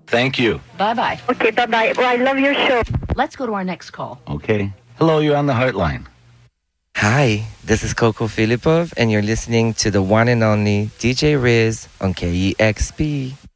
Thank you. Bye-bye. Okay, bye-bye. Well, I love your show. Let's go to our next call. Okay. Hello, you're on the Heartline. Hi, this is Coco Filipov, and you're listening to the one and only DJ Riz on KEXP.